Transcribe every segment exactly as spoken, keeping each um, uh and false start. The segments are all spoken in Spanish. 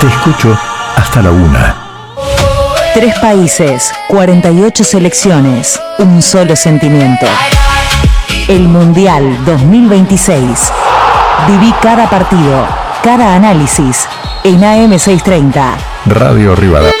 escucho hasta la una. Tres países, cuarenta y ocho selecciones, un solo sentimiento. El Mundial dos mil veintiséis. Viví cada partido, cada análisis en A M seiscientos treinta. Radio Rivadavia.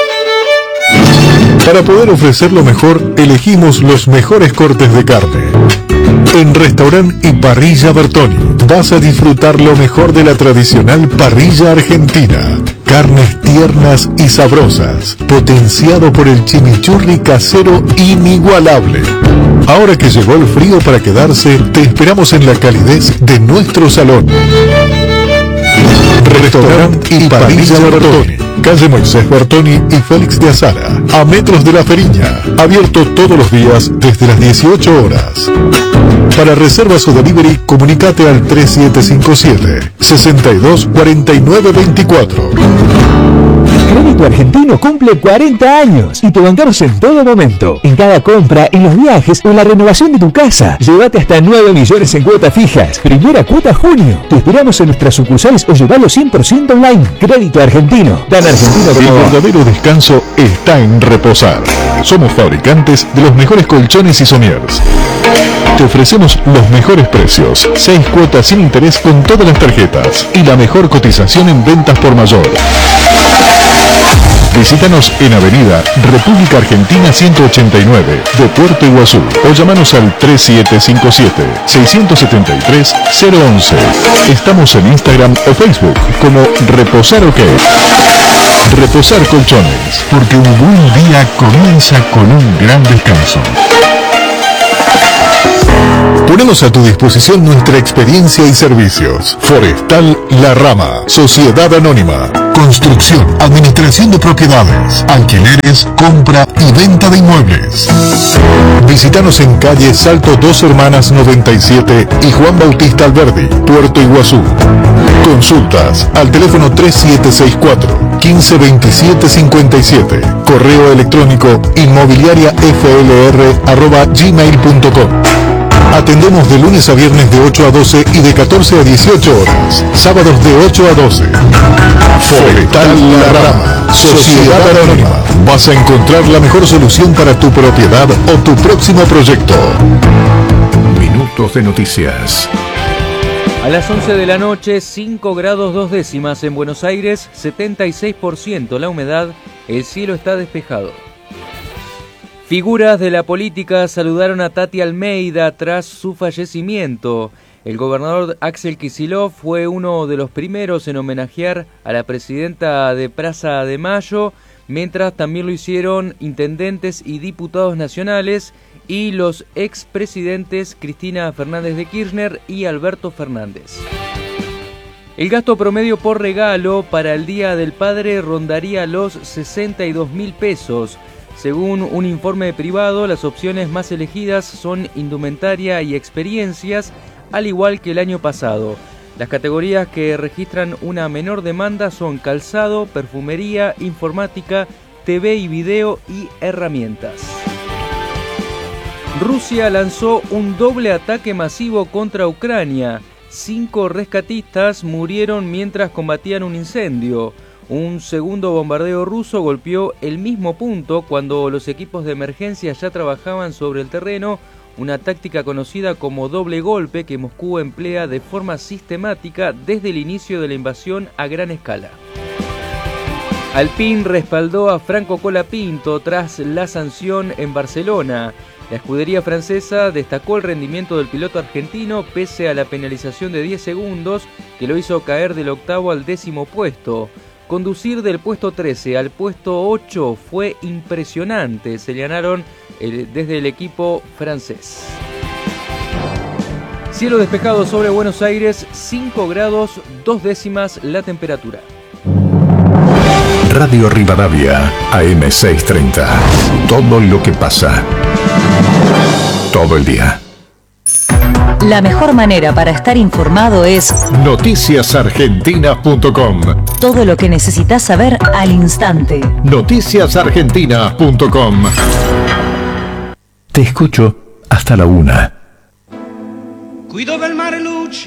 Para poder ofrecer lo mejor, elegimos los mejores cortes de carne. En Restaurante y Parrilla Bertoni vas a disfrutar lo mejor de la tradicional parrilla argentina. Carnes tiernas y sabrosas, potenciado por el chimichurri casero inigualable. Ahora que llegó el frío para quedarse, te esperamos en la calidez de nuestro salón. Restaurante y Parrilla Bertoni, calle Moisés Bertoni y Félix de Azara, a metros de La Feriña, abierto todos los días desde las dieciocho horas. Para reservas o delivery, comunicate al tres siete cinco siete, seis dos cuatro nueve dos cuatro. Crédito Argentino cumple cuarenta años y te bancamos en todo momento. En cada compra, en los viajes o en la renovación de tu casa. Llévate hasta nueve millones en cuotas fijas. Primera cuota junio. Te esperamos en nuestras sucursales o llevalo cien por ciento online. Crédito Argentino. Tan argentino como El verdadero descanso está en reposar. Somos fabricantes de los mejores colchones y somiers. Te ofrecemos los mejores precios, seis cuotas sin interés con todas las tarjetas y la mejor cotización en ventas por mayor. Visítanos en Avenida República Argentina ciento ochenta y nueve de Puerto Iguazú o llamanos al tres siete cinco siete, seis siete tres, cero once. Estamos en Instagram o Facebook como Reposar OK. Reposar Colchones, porque un buen día comienza con un gran descanso. Ponemos a tu disposición nuestra experiencia y servicios. Forestal La Rama, Sociedad Anónima, construcción, administración de propiedades, alquileres, compra y venta de inmuebles. Visítanos en calle Salto Dos Hermanas noventa y siete y Juan Bautista Alberdi, Puerto Iguazú. Consultas al teléfono tres siete seis cuatro, quince veintisiete cincuenta y siete. Correo electrónico inmobiliaria f l r arroba gmail punto com. Atendemos de lunes a viernes de ocho a doce y de catorce a dieciocho horas. Sábados de ocho a doce. Forestal La Rama, Sociedad Anónima. Vas a encontrar la mejor solución para tu propiedad o tu próximo proyecto. Minutos de noticias. A las once de la noche, cinco grados dos décimas en Buenos Aires, setenta y seis por ciento la humedad, el cielo está despejado. Figuras de la política saludaron a Tati Almeida tras su fallecimiento. El gobernador Axel Kicillof fue uno de los primeros en homenajear a la presidenta de Plaza de Mayo, mientras también lo hicieron intendentes y diputados nacionales y los expresidentes Cristina Fernández de Kirchner y Alberto Fernández. El gasto promedio por regalo para el Día del Padre rondaría los sesenta y dos mil pesos. Según un informe privado, las opciones más elegidas son indumentaria y experiencias, al igual que el año pasado. Las categorías que registran una menor demanda son calzado, perfumería, informática, T V y video y herramientas. Rusia lanzó un doble ataque masivo contra Ucrania. Cinco rescatistas murieron mientras combatían un incendio. Un segundo bombardeo ruso golpeó el mismo punto cuando los equipos de emergencia ya trabajaban sobre el terreno, una táctica conocida como doble golpe que Moscú emplea de forma sistemática desde el inicio de la invasión a gran escala. Alpine respaldó a Franco Colapinto tras la sanción en Barcelona. La escudería francesa destacó el rendimiento del piloto argentino pese a la penalización de diez segundos que lo hizo caer del octavo al décimo puesto. Conducir del puesto trece al puesto ocho fue impresionante, señalaron el, desde el equipo francés. Cielo despejado sobre Buenos Aires, cinco grados dos décimas la temperatura. Radio Rivadavia, A M seiscientos treinta. Todo lo que pasa. Todo el día. La mejor manera para estar informado es noticias argentinas punto com. todo lo que necesitas saber al instante. noticias argentinas punto com. Te escucho hasta la una. Guido del Mare Luci